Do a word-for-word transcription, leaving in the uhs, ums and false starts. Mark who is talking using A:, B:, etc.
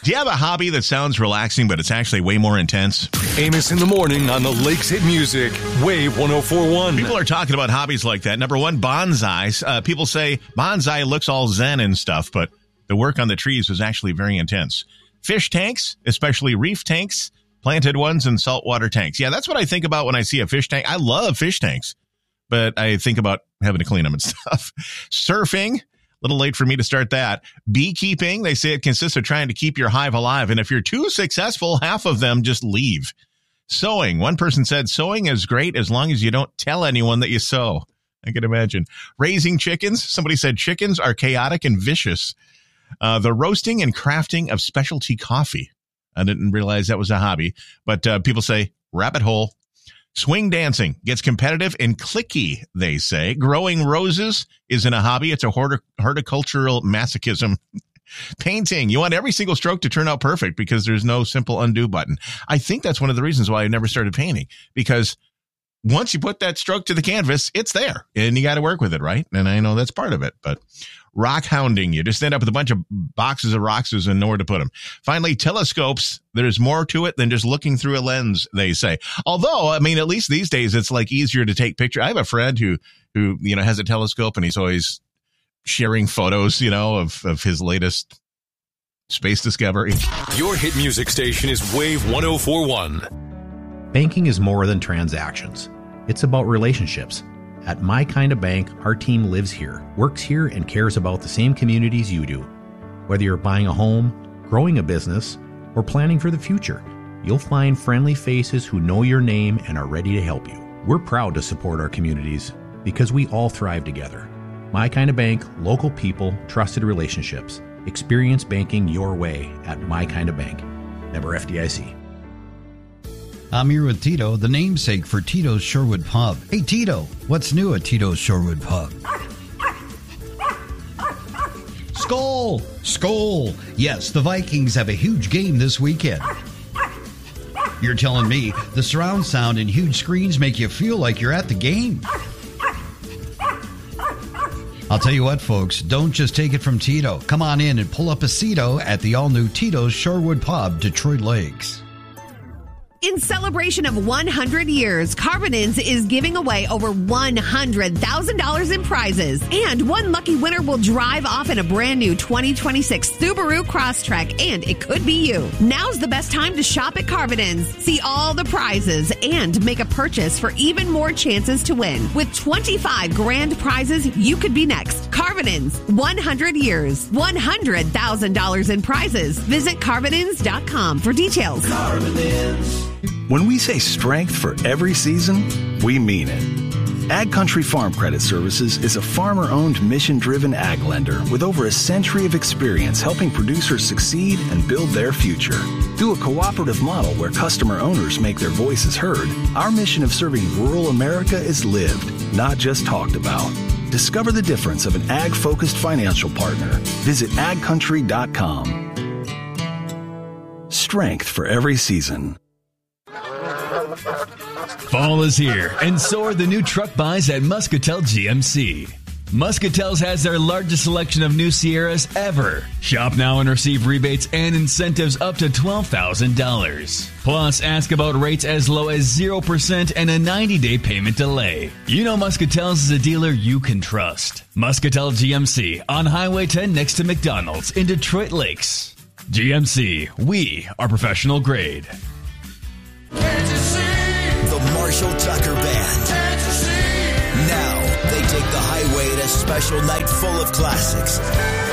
A: Do you have a hobby that sounds relaxing, but it's actually way more intense?
B: Amos in the morning on the Lakes Hit Music, Wave one oh four point one.
A: People are talking about hobbies like that. Number one, bonsais. Uh, people say bonsai looks all zen and stuff, but the work on the trees was actually very intense. Fish tanks, especially reef tanks, planted ones, and saltwater tanks. Yeah, that's what I think about when I see a fish tank. I love fish tanks, but I think about having to clean them and stuff. Surfing. A little late for me to start that. Beekeeping, they say it consists of trying to keep your hive alive. And if you're too successful, half of them just leave. Sewing. One person said sewing is great as long as you don't tell anyone that you sew. I can imagine. Raising chickens. Somebody said chickens are chaotic and vicious. Uh, the roasting and crafting of specialty coffee. I didn't realize that was a hobby. But uh, people say rabbit hole. Swing dancing gets competitive and cliquey, they say. Growing roses isn't a hobby. It's a horti- horticultural masochism. Painting. You want every single stroke to turn out perfect because there's no simple undo button. I think that's one of the reasons why I never started painting, because once you put that stroke to the canvas, it's there and you got to work with it, right? And I know that's part of it, but rock hounding, you just end up with a bunch of boxes of rocks and nowhere to put them. Finally, telescopes. There's more to it than just looking through a lens, they say. Although, I mean, at least these days, it's like easier to take pictures. I have a friend who, who, you know, has a telescope and he's always sharing photos, you know, of, of his latest space discovery.
B: Your hit music station is Wave one oh four point one.
C: Banking is more than transactions. It's about relationships. At My Kind of Bank, our team lives here, works here, and cares about the same communities you do. Whether you're buying a home, growing a business, or planning for the future, you'll find friendly faces who know your name and are ready to help you. We're proud to support our communities because we all thrive together. My Kind of Bank, local people, trusted relationships. Experience banking your way at My Kind of Bank. Member F D I C.
D: I'm here with Tito, the namesake for Tito's Shorewood Pub. Hey, Tito, what's new at Tito's Shorewood Pub? Skol! Skol! Yes, the Vikings have a huge game this weekend. You're telling me the surround sound and huge screens make you feel like you're at the game? I'll tell you what, folks, don't just take it from Tito. Come on in and pull up a seato at the all-new Tito's Shorewood Pub, Detroit Lakes.
E: In celebration of one hundred years, Carbonins is giving away over one hundred thousand dollars in prizes. And one lucky winner will drive off in a brand new twenty twenty-six Subaru Crosstrek, and it could be you. Now's the best time to shop at Carbonins. See all the prizes and make a purchase for even more chances to win. With twenty-five grand prizes, you could be next. Carbonins, one hundred years, one hundred thousand dollars in prizes. Visit Carbonins dot com for details.
F: Carbonins. When we say strength for every season, we mean it. Ag Country Farm Credit Services is a farmer-owned, mission-driven ag lender with over a century of experience helping producers succeed and build their future. Through a cooperative model where customer owners make their voices heard, our mission of serving rural America is lived, not just talked about. Discover the difference of an ag-focused financial partner. Visit ag country dot com. Strength for every season.
G: Fall is here, and so are the new truck buys at Muscatel G M C. Muscatel's has their largest selection of new Sierras ever. Shop now and receive rebates and incentives up to twelve thousand dollars. Plus, ask about rates as low as zero percent and a ninety-day payment delay. You know Muscatel's is a dealer you can trust. Muscatel G M C on Highway ten next to McDonald's in Detroit Lakes. G M C, we are professional grade.
H: The Marshall Tucker Band. Now they take the highway in a special night full of classics.